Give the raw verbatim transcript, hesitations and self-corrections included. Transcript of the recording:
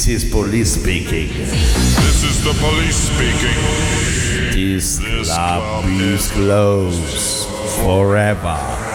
This is police speaking. This is the police speaking. This This club club is is closed forever.